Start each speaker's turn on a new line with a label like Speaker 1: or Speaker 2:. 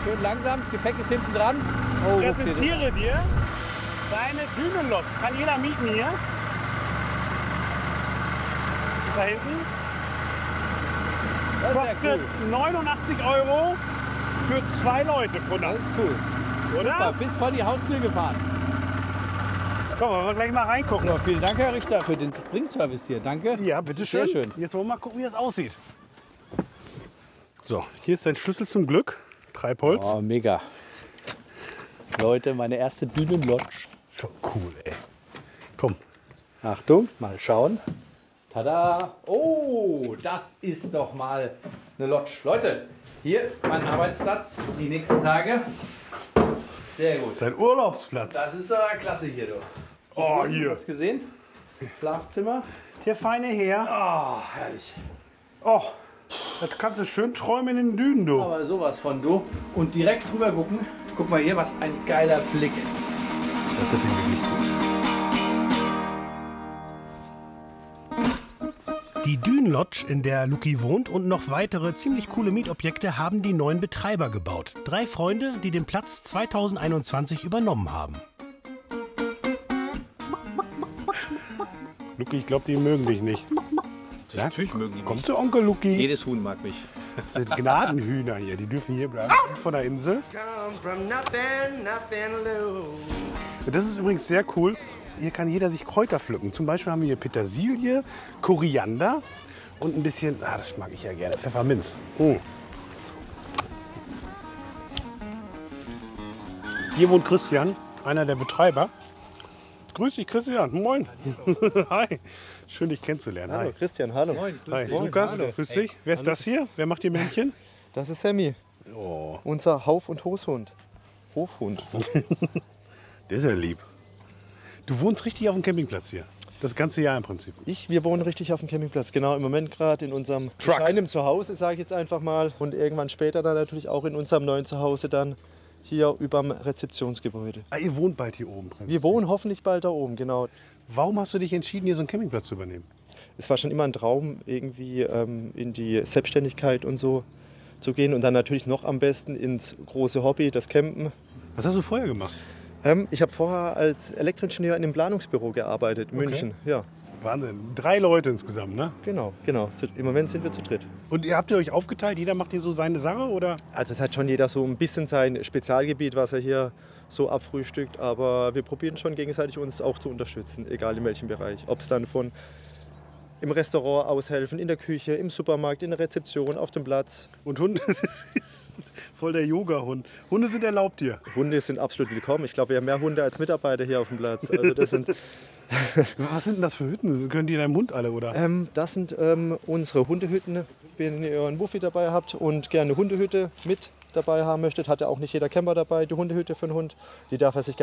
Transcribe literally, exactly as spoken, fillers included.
Speaker 1: Schön langsam, das Gepäck ist hinten dran. Oh,
Speaker 2: Ich präsentiere dir deine Dünenlok. Kann jeder mieten hier. Da hinten.
Speaker 1: das ist ja
Speaker 2: Kostet
Speaker 1: cool.
Speaker 2: neunundachtzig Euro für zwei Leute pro Nacht.
Speaker 1: Das ist cool.
Speaker 2: Oder?
Speaker 1: Super, bis vor die Haustür gefahren.
Speaker 2: Komm, wollen wir gleich mal reingucken.
Speaker 1: Ja, vielen Dank, Herr Richter, für den Springservice hier. Danke.
Speaker 2: Ja, bitteschön.
Speaker 1: Sehr schön.
Speaker 2: Jetzt wollen wir mal gucken, wie das aussieht. So, hier ist dein Schlüssel zum Glück. Treibholz.
Speaker 1: Oh, mega. Leute, meine erste Dünenlodge.
Speaker 2: Schon cool, ey. Komm.
Speaker 1: Achtung, mal schauen. Tada! Oh, das ist doch mal eine Lodge. Leute, hier mein Arbeitsplatz die nächsten Tage. Sehr gut.
Speaker 2: Dein Urlaubsplatz.
Speaker 1: Das ist aber klasse hier, du.
Speaker 2: Oh,
Speaker 1: Hast
Speaker 2: hier.
Speaker 1: du das gesehen? Schlafzimmer.
Speaker 2: Der feine Herr.
Speaker 1: Oh, herrlich.
Speaker 2: Oh, das kannst du schön träumen in den Dünen, du.
Speaker 1: Aber sowas von, du. Und direkt drüber gucken. Guck mal hier, was ein geiler Blick.
Speaker 2: Das ist wirklich gut.
Speaker 3: Die Dünenlodge, in der Luki wohnt, und noch weitere ziemlich coole Mietobjekte haben die neuen Betreiber gebaut. Drei Freunde, die den Platz zweitausendeinundzwanzig übernommen haben.
Speaker 2: Luki, ich glaube, die mögen dich nicht. Ja?
Speaker 1: Natürlich mögen die
Speaker 2: Komm
Speaker 1: mich.
Speaker 2: zu Onkel Luki.
Speaker 1: Jedes Huhn mag mich.
Speaker 2: Das sind Gnadenhühner hier, die dürfen hier bleiben. Von der Insel. Das ist übrigens sehr cool. Hier kann jeder sich Kräuter pflücken. Zum Beispiel haben wir hier Petersilie, Koriander und ein bisschen, ah, das mag ich ja gerne, Pfefferminz. Mm. Hier wohnt Christian, einer der Betreiber. Grüß dich, Christian. Moin. Hi. Schön, dich kennenzulernen.
Speaker 4: Hallo
Speaker 2: Hi.
Speaker 4: Christian, hallo.
Speaker 2: Hi. Lukas, grüß dich. Wer ist das hier? Wer macht die Männchen?
Speaker 4: Das ist Sammy,
Speaker 2: Oh,
Speaker 4: unser Hauf- und Hofhund. Hofhund.
Speaker 2: der ist ja lieb. Du wohnst richtig auf dem Campingplatz hier. Das ganze Jahr im Prinzip.
Speaker 4: Ich, wir wohnen richtig auf dem Campingplatz, genau im Moment gerade in unserem
Speaker 2: Truck.
Speaker 4: kleinen Zuhause, sage ich jetzt einfach mal. Und irgendwann später dann natürlich auch in unserem neuen Zuhause dann hier überm Rezeptionsgebäude.
Speaker 2: Ah, ihr wohnt bald hier oben. Prinzip.
Speaker 4: Wir wohnen hoffentlich bald da oben, genau.
Speaker 2: Warum hast du dich entschieden, hier so einen Campingplatz zu übernehmen?
Speaker 4: Es war schon immer ein Traum, irgendwie ähm, in die Selbstständigkeit und so zu gehen. Und dann natürlich noch am besten ins große Hobby, das Campen.
Speaker 2: Was hast du vorher gemacht?
Speaker 4: Ähm, ich habe vorher als Elektroingenieur in einem Planungsbüro gearbeitet, in München. Ja,
Speaker 2: Wahnsinn. Drei Leute insgesamt, ne?
Speaker 4: genau, genau. Zu- Im Moment sind wir zu dritt.
Speaker 2: Und ihr habt ihr euch aufgeteilt? Jeder macht hier so seine Sache, oder?
Speaker 4: Also es hat schon jeder so ein bisschen sein Spezialgebiet, was er hier so abfrühstückt. Aber wir probieren schon gegenseitig uns auch zu unterstützen, egal in welchem Bereich. Ob es dann von im Restaurant aushelfen, in der Küche, im Supermarkt, in der Rezeption, auf dem Platz.
Speaker 2: Und Hunde, das ist voll der Yoga-Hund. Hunde sind erlaubt hier.
Speaker 4: Hunde sind absolut willkommen. Ich glaube, wir haben mehr Hunde als Mitarbeiter hier auf dem Platz. Also das sind,
Speaker 2: Was sind denn das für Hütten? Können die deinem Hund alle, oder?
Speaker 4: ähm, das sind ähm, unsere Hundehütten. Wenn ihr einen Wuffi dabei habt und gerne eine Hundehütte mit dabei haben möchtet, hat ja auch nicht jeder Camper dabei. Die Hundehütte für einen Hund, die darf er sich gerne